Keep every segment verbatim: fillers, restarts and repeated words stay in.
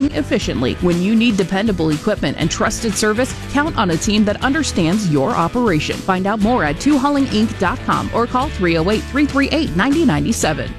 working efficiently. When you need dependable equipment and trusted service, count on a team that understands your operation. Find out more at two hauling inc dot com or call three oh eight, three three eight, nine oh nine seven.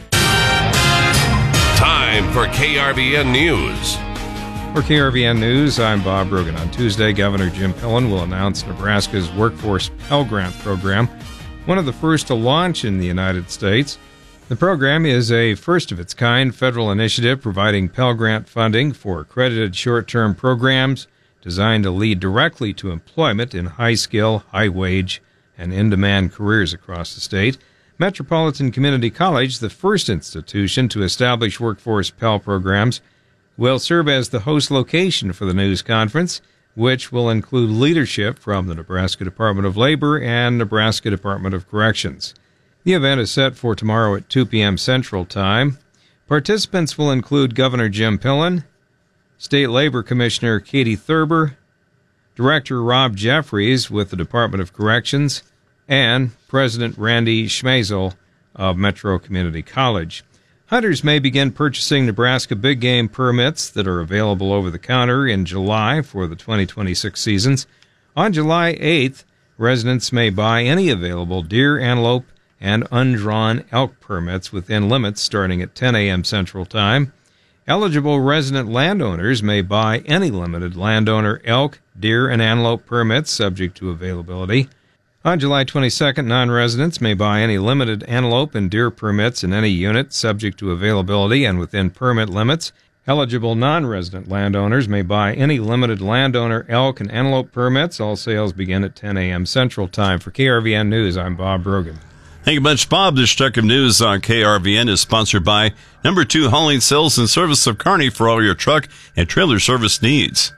Time for K R V N News. For K R V N News, I'm Bob Brogan. On Tuesday, Governor Jim Pillen will announce Nebraska's Workforce Pell Grant program, one of the first to launch in the United States. The program is a first-of-its-kind federal initiative providing Pell Grant funding for accredited short-term programs designed to lead directly to employment in high-skill, high-wage, and in-demand careers across the state. Metropolitan Community College, the first institution to establish workforce Pell programs, will serve as the host location for the news conference, which will include leadership from the Nebraska Department of Labor and Nebraska Department of Corrections. The event is set for tomorrow at two p.m. Central Time. Participants will include Governor Jim Pillen, State Labor Commissioner Katie Thurber, Director Rob Jeffries with the Department of Corrections, and President Randy Schmazel of Metro Community College. Hunters may begin purchasing Nebraska big game permits that are available over the counter in July for the twenty twenty-six seasons. On July eighth, residents may buy any available deer, antelope, and undrawn elk permits within limits starting at ten a.m. Central Time. Eligible resident landowners may buy any limited landowner elk, deer, and antelope permits subject to availability. On July twenty-second, non-residents may buy any limited antelope and deer permits in any unit subject to availability and within permit limits. Eligible non-resident landowners may buy any limited landowner elk and antelope permits. All sales begin at ten a.m. Central Time. For K R V N News, I'm Bob Brogan. Thank you much, Bob. This Truck of News on K R V N is sponsored by Number two Hauling Sales and Service of Kearney for all your truck and trailer service needs.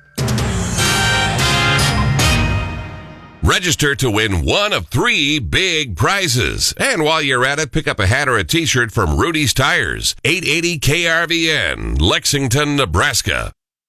Register to win one of three big prizes. And while you're at it, pick up a hat or a t-shirt from Rudy's Tires, eight eighty K R V N, Lexington, Nebraska.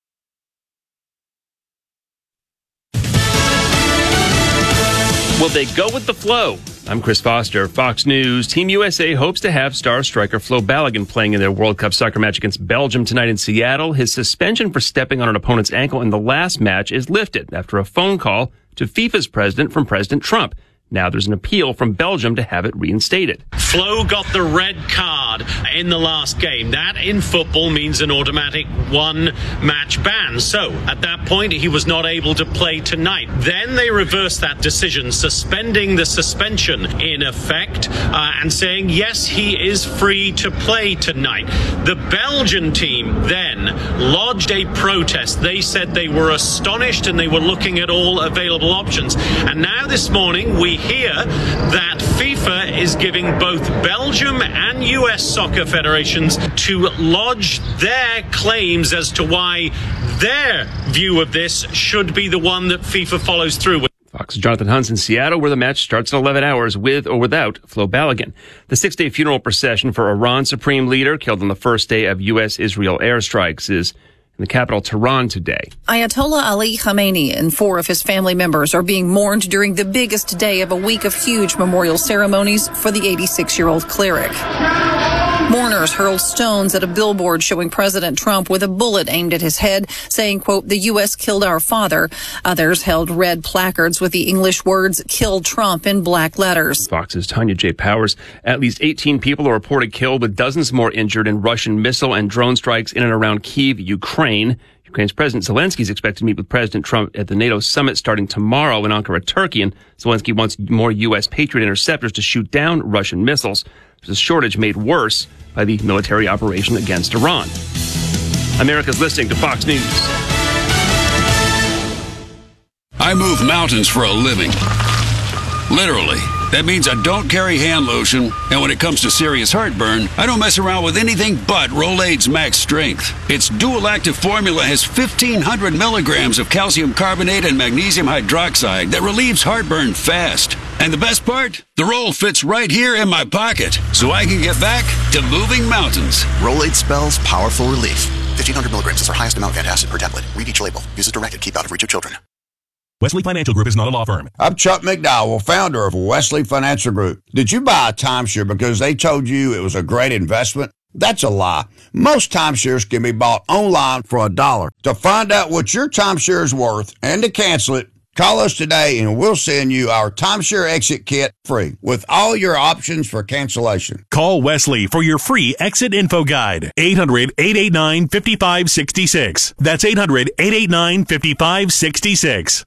Will they go with the flow? I'm Chris Foster, Fox News. Team U S A hopes to have star striker Flo Balogun playing in their World Cup soccer match against Belgium tonight in Seattle. His suspension for stepping on an opponent's ankle in the last match is lifted after a phone call to FIFA's president from President Trump. Now there's an appeal from Belgium to have it reinstated. Flo got the red card in the last game. That in football means an automatic one-match ban. So at that point, he was not able to play tonight. Then they reversed that decision, suspending the suspension in effect uh, and saying, yes, he is free to play tonight. The Belgian team then lodged a protest. They said they were astonished and they were looking at all available options. And now this morning, we hear that FIFA is giving both Belgium and U S soccer federations to lodge their claims as to why their view of this should be the one that FIFA follows through with. Fox's Jonathan Hunt's in Seattle, where the match starts at eleven hours with or without Flo Balogun. The six-day funeral procession for Iran's supreme leader, killed on the first day of U S-Israel airstrikes, is in the capital, Tehran, today. Ayatollah Ali Khamenei and four of his family members are being mourned during the biggest day of a week of huge memorial ceremonies for the eighty-six-year-old cleric. Mourners hurled stones at a billboard showing President Trump with a bullet aimed at his head, saying, quote, "The U S killed our father." Others held red placards with the English words, "Kill Trump," in black letters. Fox's Tanya J. Powers. At least eighteen people are reported killed, with dozens more injured in Russian missile and drone strikes in and around Kyiv, Ukraine. Ukraine's President Zelensky is expected to meet with President Trump at the NATO summit starting tomorrow in Ankara, Turkey, and Zelensky wants more U S Patriot interceptors to shoot down Russian missiles. There's a shortage made worse by the military operation against Iran. America's listening to Fox News. I move mountains for a living. Literally. That means I don't carry hand lotion, and when it comes to serious heartburn, I don't mess around with anything but Rolaids Max Strength. Its dual-active formula has fifteen hundred milligrams of calcium carbonate and magnesium hydroxide that relieves heartburn fast. And the best part? The roll fits right here in my pocket, so I can get back to moving mountains. Rolaids spells powerful relief. fifteen hundred milligrams is our highest amount of antacid per tablet. Read each label. Use as directed. Keep out of reach of children. Wesley Financial Group is not a law firm. I'm Chuck McDowell, founder of Wesley Financial Group. Did you buy a timeshare because they told you it was a great investment? That's a lie. Most timeshares can be bought online for a dollar. To find out what your timeshare is worth and to cancel it, call us today and we'll send you our timeshare exit kit free with all your options for cancellation. Call Wesley for your free exit info guide. eight hundred, eight eight nine, five five six six. That's eight hundred, eight eight nine, five five six six.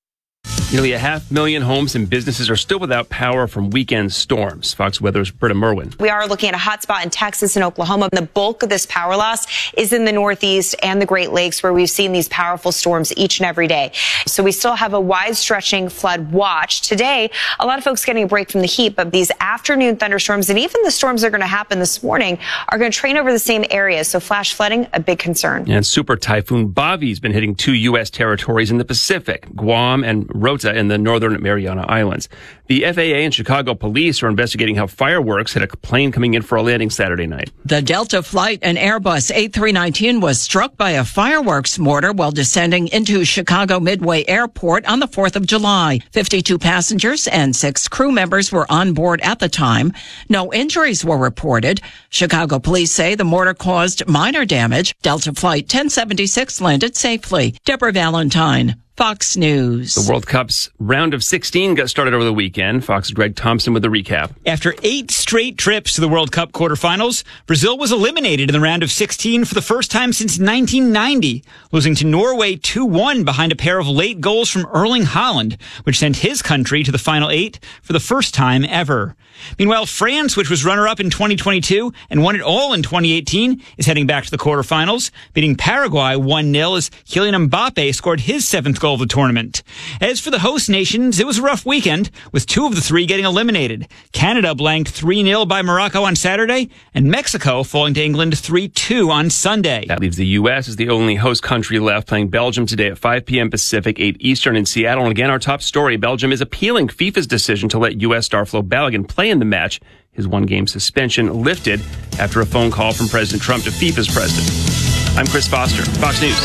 Nearly a half million homes and businesses are still without power from weekend storms. Fox Weather's Britta Merwin. We are looking at a hot spot in Texas and Oklahoma. The bulk of this power loss is in the Northeast and the Great Lakes, where we've seen these powerful storms each and every day. So we still have a wide-stretching flood watch. Today, a lot of folks getting a break from the heat, but these afternoon thunderstorms and even the storms that are going to happen this morning are going to train over the same areas. So flash flooding, a big concern. And Super Typhoon Bobby's been hitting two U S territories in the Pacific, Guam and Rota in the northern Mariana Islands. The F A A and Chicago police are investigating how fireworks hit a plane coming in for a landing Saturday night. The Delta flight, an Airbus eight three nineteen, was struck by a fireworks mortar while descending into Chicago Midway Airport on the fourth of July. fifty-two passengers and six crew members were on board at the time. No injuries were reported. Chicago police say the mortar caused minor damage. Delta flight ten seventy-six landed safely. Deborah Valentine, Fox News. The World Cup's round of sixteen got started over the weekend. Fox's Greg Thompson with a recap. After eight straight trips to the World Cup quarterfinals, Brazil was eliminated in the round of sixteen for the first time since nineteen ninety, losing to Norway two one behind a pair of late goals from Erling Haaland, which sent his country to the final eight for the first time ever. Meanwhile, France, which was runner-up in twenty twenty-two and won it all in twenty eighteen, is heading back to the quarterfinals, beating Paraguay one nil as Kylian Mbappe scored his seventh goal of the tournament. As for the host nations, it was a rough weekend, with two of the three getting eliminated. Canada blanked three nil by Morocco on Saturday, and Mexico falling to England three two on Sunday. That leaves the U S as the only host country left, playing Belgium today at five p.m. Pacific, eight Eastern in Seattle. And again, our top story, Belgium is appealing FIFA's decision to let U S star Flo Balogun play in the match. His one-game suspension lifted after a phone call from President Trump to FIFA's president. I'm Chris Foster, Fox News.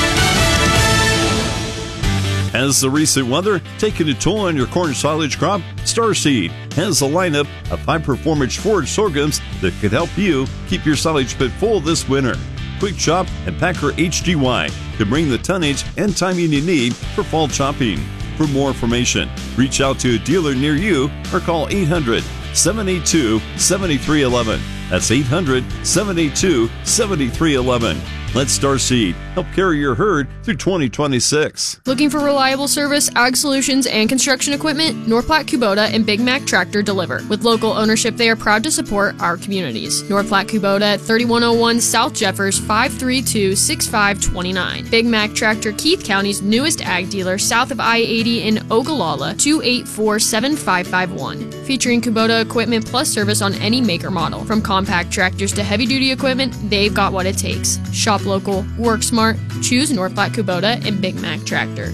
Has the recent weather taken a toll on your corn silage crop? Starseed has a lineup of high-performance forage sorghums that could help you keep your silage pit full this winter. Quick Chop and Packer H D Y can bring the tonnage and timing you need for fall chopping. For more information, reach out to a dealer near you or call eight hundred, seven eight two, seven three one one. That's eight hundred, seven eight two, seven three one one. Let Starseed help carry your herd through twenty twenty-six. Looking for reliable service, ag solutions, and construction equipment? North Platte Kubota and Big Mac Tractor deliver. With local ownership, they are proud to support our communities. North Platte Kubota, thirty-one oh one South Jeffers, five three two, six five two nine. Big Mac Tractor, Keith County's newest ag dealer, south of I eighty in Ogallala, two eight four, seven five five one. Featuring Kubota equipment plus service on any maker model. From compact tractors to heavy-duty equipment, they've got what it takes. Shop local, work smart, choose North Platte Kubota and Big Mac Tractor.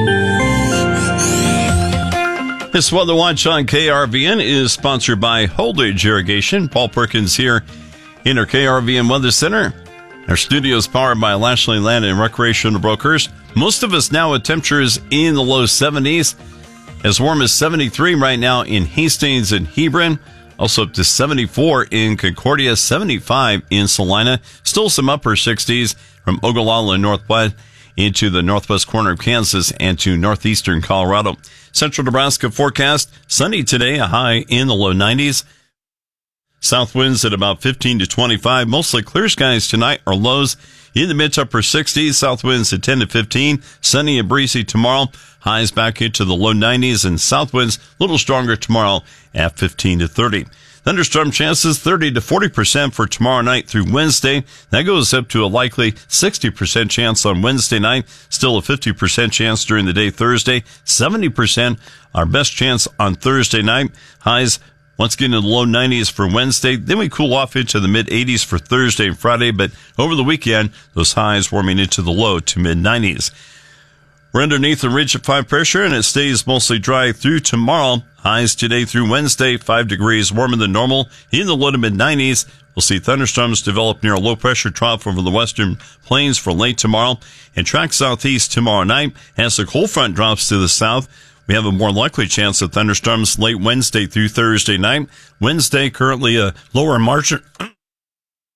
This Weather Watch on K R V N is sponsored by Holdage Irrigation. Paul Perkins here in our K R V N Weather Center. Our studio is powered by Lashley Land and Recreational Brokers. Most of us now with temperatures in the low seventies. As warm as seventy-three right now in Hastings and Hebron. Also up to seventy-four in Concordia, seventy-five in Salina. Still some upper sixties from Ogallala and North Platte into the northwest corner of Kansas and to northeastern Colorado. Central Nebraska forecast, sunny today, a high in the low nineties. South winds at about fifteen to twenty-five. Mostly clear skies tonight or lows in the mid to upper sixties. South winds at ten to fifteen. Sunny and breezy tomorrow. Highs back into the low nineties, and south winds a little stronger tomorrow at fifteen to thirty. Thunderstorm chances thirty to forty percent for tomorrow night through Wednesday. That goes up to a likely sixty percent chance on Wednesday night. Still a fifty percent chance during the day Thursday. seventy percent our best chance on Thursday night. Highs once again in the low nineties for Wednesday. Then we cool off into the mid eighties for Thursday and Friday. But over the weekend, those highs warming into the low to mid nineties. We're underneath the ridge of five pressure, and it stays mostly dry through tomorrow. Highs today through Wednesday, five degrees warmer than normal in the low to mid nineties. We'll see thunderstorms develop near a low pressure trough over the western plains for late tomorrow and track southeast tomorrow night. As the cold front drops to the south, we have a more likely chance of thunderstorms late Wednesday through Thursday night. Wednesday, currently a lower margin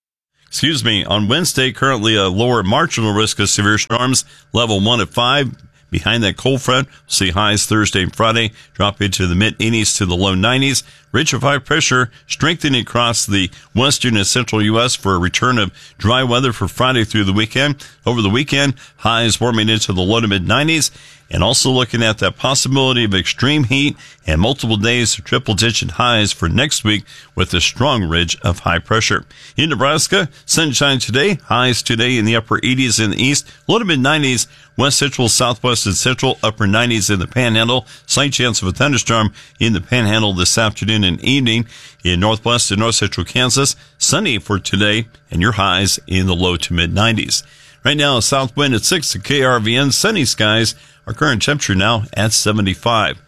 Excuse me, on Wednesday, currently a lower marginal risk of severe storms, level one at five. Behind that cold front, we'll see highs Thursday and Friday drop into the mid-eighties to the low nineties. Ridge of high pressure strengthening across the western and central U S for a return of dry weather for Friday through the weekend. Over the weekend, highs warming into the low to mid-nineties. And also looking at that possibility of extreme heat and multiple days of triple-digit highs for next week with a strong ridge of high pressure. In Nebraska, sunshine today, highs today in the upper eighties in the east, low to mid-nineties, west central, southwest, and central, upper nineties in the Panhandle. Slight chance of a thunderstorm in the Panhandle this afternoon and evening. In northwest and north central Kansas, sunny for today, and your highs in the low to mid-nineties. Right now, a south wind at six at K R V N, sunny skies. Our current temperature now at seventy-five.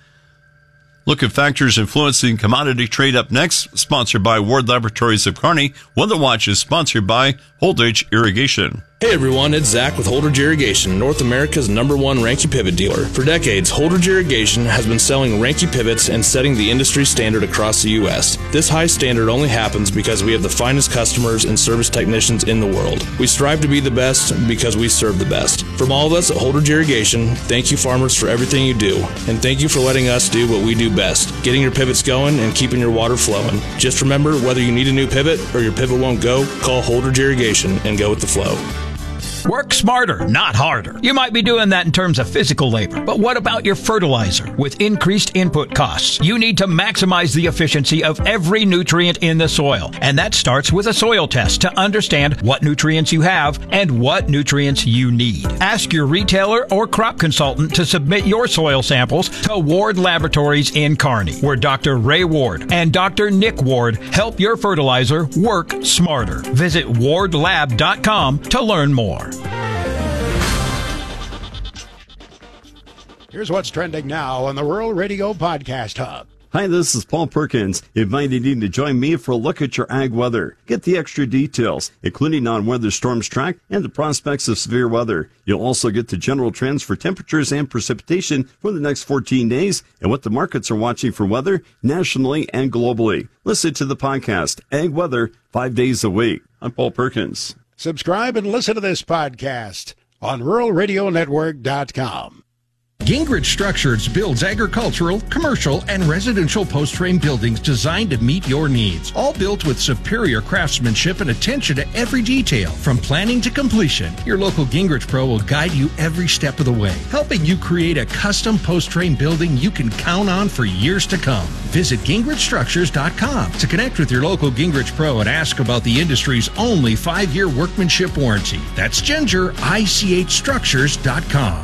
Look at factors influencing commodity trade up next, sponsored by Ward Laboratories of Kearney. Weather Watch is sponsored by Holdridge Irrigation. Hey everyone, it's Zach with Holdridge Irrigation, North America's number one Ranke pivot dealer. For decades, Holdridge Irrigation has been selling Ranke pivots and setting the industry standard across the U S. This high standard only happens because we have the finest customers and service technicians in the world. We strive to be the best because we serve the best. From all of us at Holdridge Irrigation, thank you farmers for everything you do, and thank you for letting us do what we do best, getting your pivots going and keeping your water flowing. Just remember, whether you need a new pivot or your pivot won't go, call Holdridge Irrigation and go with the flow. Work smarter, not harder. You might be doing that in terms of physical labor, but what about your fertilizer? With increased input costs, you need to maximize the efficiency of every nutrient in the soil, and that starts with a soil test to understand what nutrients you have and what nutrients you need. Ask your retailer or crop consultant to submit your soil samples to Ward Laboratories in Kearney, where Doctor Ray Ward and Doctor Nick Ward help your fertilizer work smarter. Visit ward lab dot com to learn more. Here's what's trending now on the Rural Radio Podcast Hub. Hi, this is Paul Perkins, inviting you to join me for a look at your ag weather. Get the extra details, including on where the storms track and the prospects of severe weather. You'll also get the general trends for temperatures and precipitation for the next fourteen days and what the markets are watching for weather nationally and globally. Listen to the podcast, Ag Weather, five days a week. I'm Paul Perkins. Subscribe and listen to this podcast on rural radio network dot com. Gingrich Structures builds agricultural, commercial, and residential post-frame buildings designed to meet your needs. All built with superior craftsmanship and attention to every detail, from planning to completion. Your local Gingrich Pro will guide you every step of the way, helping you create a custom post-frame building you can count on for years to come. Visit gingrich structures dot com to connect with your local Gingrich Pro and ask about the industry's only five-year workmanship warranty. That's Ginger, I C H structures dot com.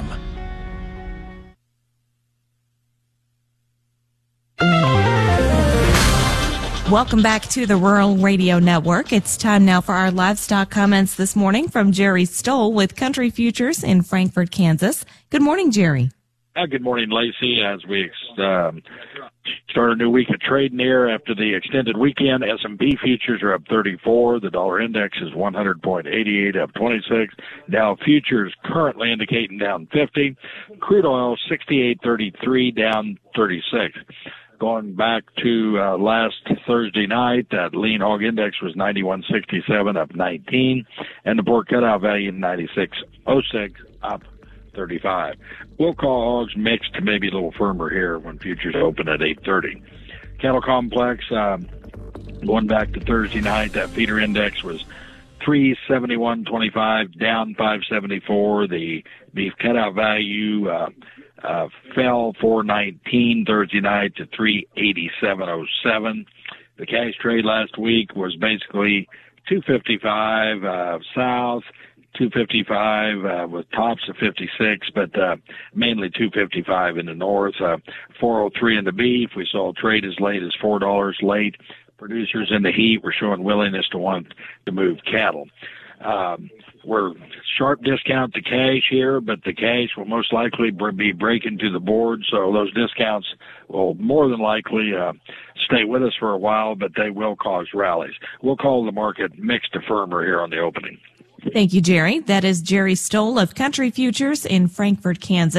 Welcome back to the Rural Radio Network. It's time now for our livestock comments this morning from Jerry Stoll with Country Futures in Frankfort, Kansas. Good morning, Jerry. Uh, good morning, Lacey. As we um, start a new week of trading here after the extended weekend, S and P futures are up thirty-four. The dollar index is one hundred point eight eight, up twenty-six. Dow futures currently indicating down fifty. Crude oil sixty-eight thirty-three, down thirty-six. Going back to uh, last Thursday night, that lean hog index was ninety-one sixty-seven, up nineteen, and the pork cutout value ninety-six oh six, up thirty-five. We'll call hogs mixed, maybe a little firmer here when futures open at eight thirty. Cattle complex, um, going back to Thursday night, that feeder index was three seventy-one twenty-five, down five seventy-four. The beef cutout value uh, uh, fell four nineteen Thursday night to three eighty-seven oh seven. The cash trade last week was basically two fifty-five uh, south, two fifty-five uh, with tops of fifty-six, but uh, mainly two fifty-five in the north. Uh, four oh three in the beef. We saw trade as late as four dollars late. Producers in the heat were showing willingness to want to move cattle. Um, we're sharp discount to cash here, but the cash will most likely be breaking to the board, so those discounts will more than likely uh, stay with us for a while, but they will cause rallies. We'll call the market mixed to firmer here on the opening. Thank you, Jerry. That is Jerry Stoll of Country Futures in Frankfort, Kansas.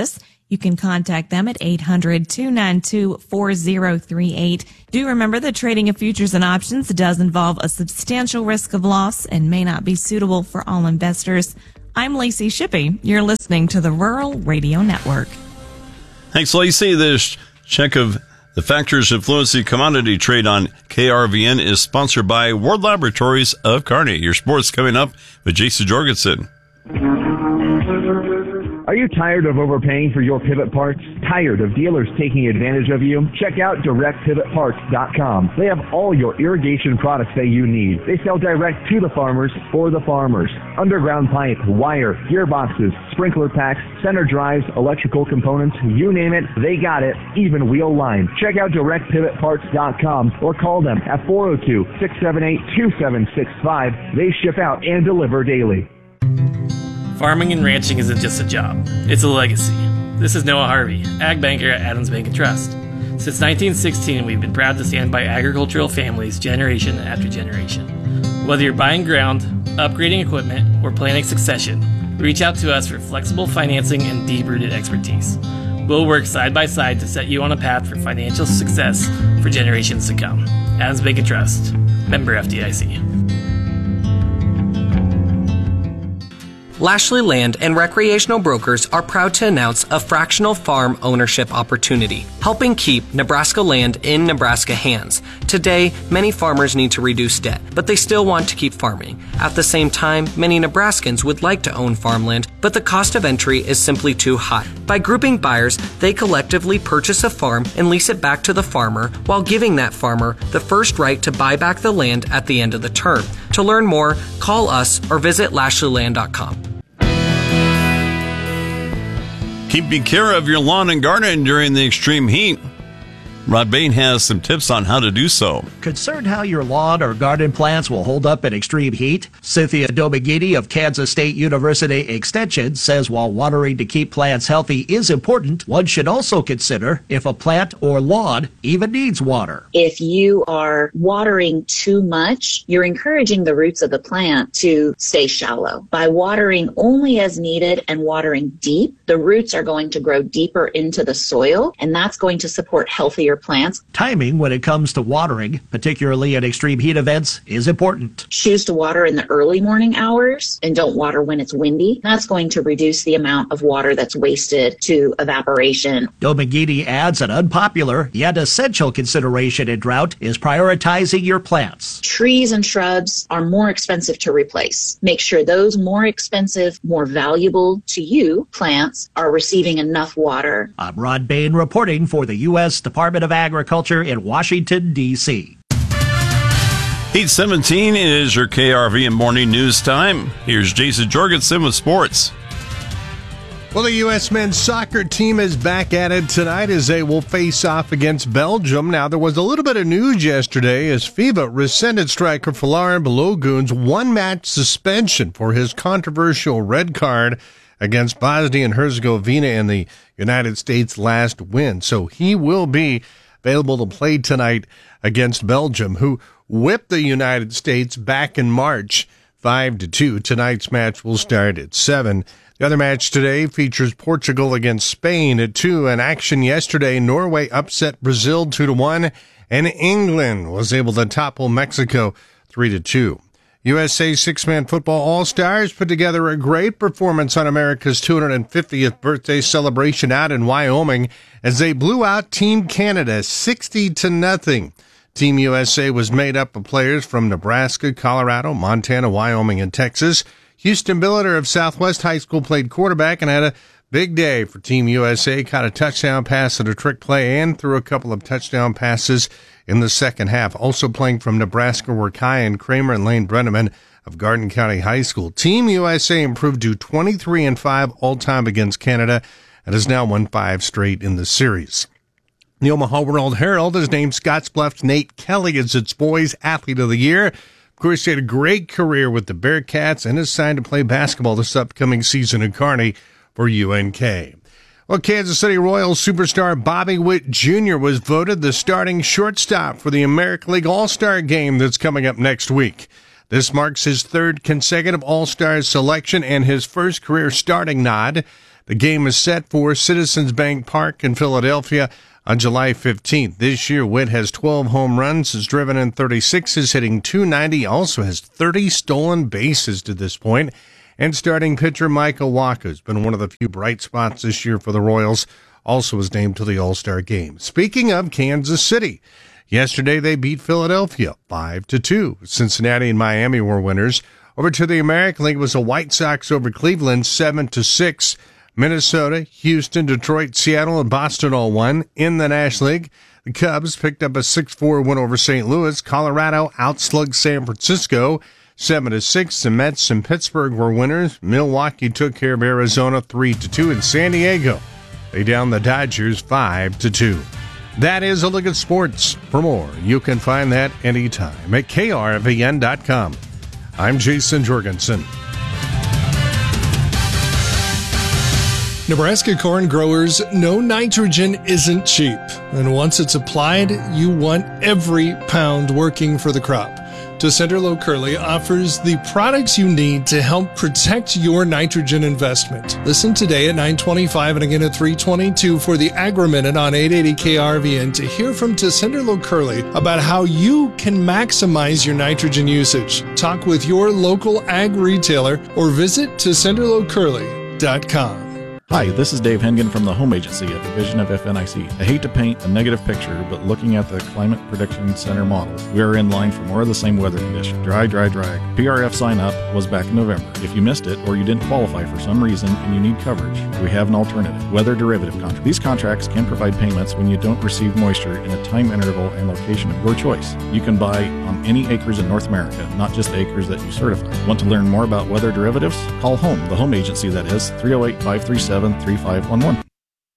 You can contact them at eight hundred, two nine two, four zero three eight. Do remember that trading of futures and options does involve a substantial risk of loss and may not be suitable for all investors. I'm Lacey Shippey. You're listening to the Rural Radio Network. Thanks, Lacey. This check of the factors influencing commodity trade on K R V N is sponsored by Ward Laboratories of Kearney. Your sports coming up with Jason Jorgensen. Are you tired of overpaying for your pivot parts? Tired of dealers taking advantage of you? Check out direct pivot parts dot com. They have all your irrigation products that you need. They sell direct to the farmers for the farmers. Underground pipe, wire, gearboxes, sprinkler packs, center drives, electrical components, you name it, they got it, even wheel line. Check out direct pivot parts dot com or call them at four oh two, six seven eight, two seven six five. They ship out and deliver daily. Farming and ranching isn't just a job, it's a legacy. This is Noah Harvey, Ag Banker at Adams Bank and Trust. Since nineteen sixteen, we've been proud to stand by agricultural families generation after generation. Whether you're buying ground, upgrading equipment, or planning succession, reach out to us for flexible financing and deep-rooted expertise. We'll work side by side to set you on a path for financial success for generations to come. Adams Bank and Trust, member F D I C. Lashley Land and Recreational Brokers are proud to announce a fractional farm ownership opportunity, helping keep Nebraska land in Nebraska hands. Today, many farmers need to reduce debt, but they still want to keep farming. At the same time, many Nebraskans would like to own farmland, but the cost of entry is simply too high. By grouping buyers, they collectively purchase a farm and lease it back to the farmer while giving that farmer the first right to buy back the land at the end of the term. To learn more, call us or visit lashley land dot com. Keeping care of your lawn and garden during the extreme heat. Rod Bain has some tips on how to do so. Concerned how your lawn or garden plants will hold up in extreme heat? Cynthia Domagini of Kansas State University Extension says while watering to keep plants healthy is important, one should also consider if a plant or lawn even needs water. If you are watering too much, you're encouraging the roots of the plant to stay shallow. By watering only as needed and watering deep, the roots are going to grow deeper into the soil, and that's going to support healthier plants. Timing when it comes to watering, particularly at extreme heat events, is important. Choose to water in the early morning hours and don't water when it's windy. That's going to reduce the amount of water that's wasted to evaporation. Domagini adds an unpopular yet essential consideration in drought is prioritizing your plants. Trees and shrubs are more expensive to replace. Make sure those more expensive, more valuable to you plants are receiving enough water. I'm Rod Bain reporting for the U S Department of Agriculture in Washington, D C eight seventeen is your K R V M morning news time. Here's Jason Jorgensen with sports. Well, the U S men's soccer team is back at it tonight as they will face off against Belgium. Now, there was a little bit of news yesterday as FIFA rescinded striker Folarin Balogun's one-match suspension for his controversial red card against Bosnia and Herzegovina in the United States' last win. So he will be available to play tonight against Belgium, who whipped the United States back in March five to two. Tonight's match will start at seven. The other match today features Portugal against Spain at two. In action yesterday, Norway upset Brazil two to one, and England was able to topple Mexico three to two. U S A six-man football all-stars put together a great performance on America's two hundred fiftieth birthday celebration out in Wyoming as they blew out Team Canada sixty to nothing. Team U S A was made up of players from Nebraska, Colorado, Montana, Wyoming, and Texas. Houston Billiter of Southwest High School played quarterback and had a big day for Team U S A. Caught a touchdown pass at a trick play and threw a couple of touchdown passes in the second half. Also playing from Nebraska were Kyan Kramer and Lane Brenneman of Garden County High School. Team U S A improved to twenty-three and five all-time against Canada and has now won five straight in the series. The Omaha World Herald has named Scottsbluff's Nate Kelly as its boys athlete of the year. Of course, he had a great career with the Bearcats and is signed to play basketball this upcoming season in Kearney for U N K. Well, Kansas City Royals superstar Bobby Witt Junior was voted the starting shortstop for the American League All-Star Game that's coming up next week. This marks his third consecutive All-Star selection and his first career starting nod. The game is set for Citizens Bank Park in Philadelphia on July fifteenth. This year, Witt has twelve home runs, has driven in thirty-six, is hitting two ninety, also has thirty stolen bases to this point. And starting pitcher Michael Wacha has been one of the few bright spots this year for the Royals, also was named to the All-Star game. Speaking of Kansas City, yesterday they beat Philadelphia five to two. Cincinnati and Miami were winners. Over to the American League was the White Sox over Cleveland seven to six. Minnesota, Houston, Detroit, Seattle, and Boston all won. In the National League, the Cubs picked up a six four win over Saint Louis. Colorado outslugged San Francisco seven to six. The Mets and Pittsburgh were winners. Milwaukee took care of Arizona three to two. And San Diego, they downed the Dodgers five to two. That is a look at sports. For more, you can find that anytime at K R V N dot com. I'm Jason Jorgensen. Nebraska corn growers know nitrogen isn't cheap, and once it's applied, you want every pound working for the crop. Tessenderlo Curley offers the products you need to help protect your nitrogen investment. Listen today at nine twenty-five and again at three twenty-two for the Agri-Minute on eight eighty K R V N to hear from Tessenderlo Curley about how you can maximize your nitrogen usage. Talk with your local ag retailer or visit Tessenderlo Curley dot com. Hi, this is Dave Hengen from the Home Agency, a division of F N I C. I hate to paint a negative picture, but looking at the Climate Prediction Center models, we are in line for more of the same weather conditions. Dry, dry, dry. P R F sign up was back in November. If you missed it or you didn't qualify for some reason and you need coverage, we have an alternative. Weather derivative contract. These contracts can provide payments when you don't receive moisture in a time interval and location of your choice. You can buy on any acres in North America, not just the acres that you certify. Want to learn more about weather derivatives? Call HOME, the Home Agency that is, three oh eight, five three seven, three five one one.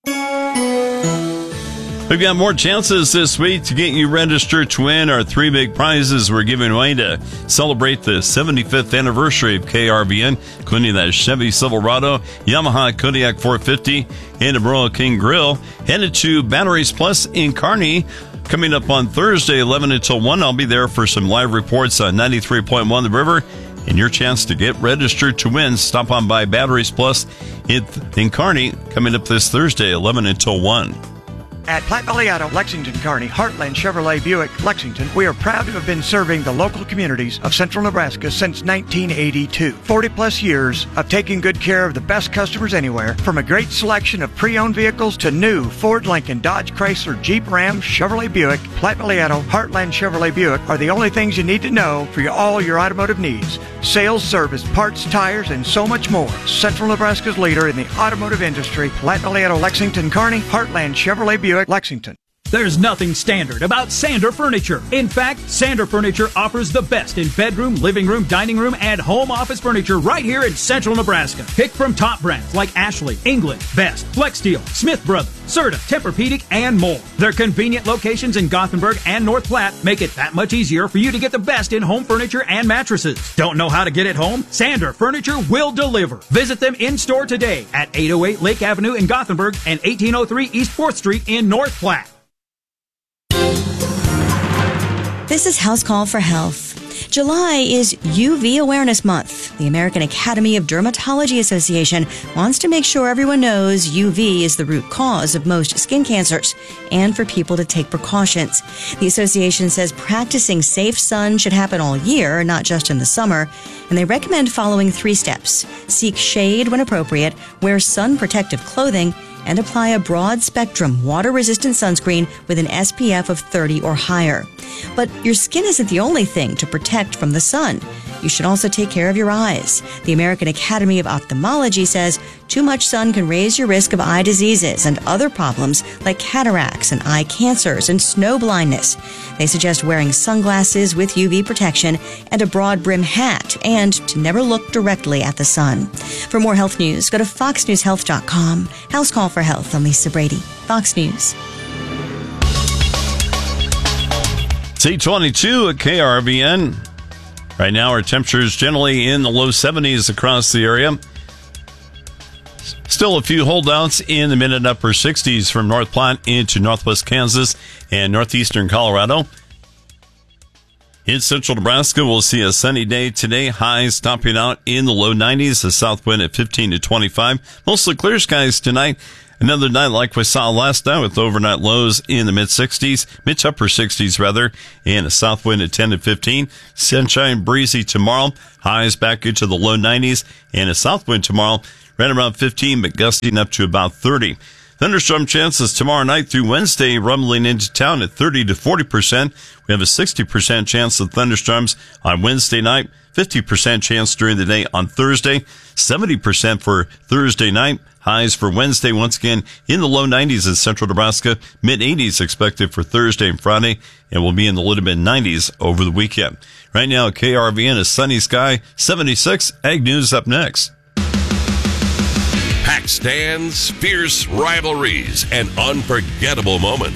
We've got more chances this week to get you registered to win our three big prizes we're giving away to celebrate the seventy-fifth anniversary of K R V N, including that Chevy Silverado, Yamaha Kodiak four fifty, and a Broil King Grill. Headed to Batteries Plus in Kearney. Coming up on Thursday, eleven until one, I'll be there for some live reports on ninety-three point one The River. And your chance to get registered to win. Stop on by Batteries Plus in, in Kearney coming up this Thursday, eleven until one. At Platte Valley Auto, Lexington, Kearney, Heartland Chevrolet Buick, Lexington, we are proud to have been serving the local communities of central Nebraska since nineteen eighty-two. forty plus years of taking good care of the best customers anywhere, from a great selection of pre-owned vehicles to new Ford, Lincoln, Dodge, Chrysler, Jeep, Ram, Chevrolet Buick. Platte Valley Auto, Heartland Chevrolet Buick are the only things you need to know for your, all your automotive needs. Sales, service, parts, tires, and so much more. Central Nebraska's leader in the automotive industry, Platte Valley Auto, Lexington, Kearney, Heartland Chevrolet Buick, Lexington. There's nothing standard about Sander Furniture. In fact, Sander Furniture offers the best in bedroom, living room, dining room, and home office furniture right here in central Nebraska. Pick from top brands like Ashley, England, Best, Flexsteel, Smith Brothers, Serta, Tempur-Pedic, and more. Their convenient locations in Gothenburg and North Platte make it that much easier for you to get the best in home furniture and mattresses. Don't know how to get it home? Sander Furniture will deliver. Visit them in store today at eight oh eight Lake Avenue in Gothenburg and eighteen oh three East fourth Street in North Platte. This is House Call for Health. July is U V Awareness Month. The American Academy of Dermatology Association wants to make sure everyone knows U V is the root cause of most skin cancers and for people to take precautions. The association says practicing safe sun should happen all year, not just in the summer, and they recommend following three steps. Seek shade when appropriate, wear sun protective clothing, and apply a broad-spectrum water-resistant sunscreen with an S P F of thirty or higher. But your skin isn't the only thing to protect from the sun. You should also take care of your eyes. The American Academy of Ophthalmology says too much sun can raise your risk of eye diseases and other problems like cataracts and eye cancers and snow blindness. They suggest wearing sunglasses with U V protection and a broad brim hat and to never look directly at the sun. For more health news, go to fox news health dot com. House Call for Health. I'm Lisa Brady, Fox News. It's eight twenty-two at K R V N. Right now, our temperatures generally in the low seventies across the area. Still a few holdouts in the mid and upper sixties from North Platte into northwest Kansas and northeastern Colorado. In central Nebraska, we'll see a sunny day today. Highs topping out in the low nineties. The south wind at fifteen to twenty-five. Mostly clear skies tonight. Another night like we saw last night with overnight lows in the mid-sixties, mid to upper sixties rather, and a south wind at ten to fifteen. Sunshine breezy tomorrow. Highs back into the low nineties, and a south wind tomorrow right around fifteen, but gusting up to about thirty. Thunderstorm chances tomorrow night through Wednesday, rumbling into town at thirty to forty percent. We have a sixty percent chance of thunderstorms on Wednesday night, fifty percent chance during the day on Thursday, seventy percent for Thursday night. Highs for Wednesday, once again, in the low nineties in central Nebraska, mid-eighties expected for Thursday and Friday, and will be in the low to mid-nineties over the weekend. Right now at K R V N, a sunny sky, seventy-six. Ag News up next. Pack stands, fierce rivalries, and unforgettable moments.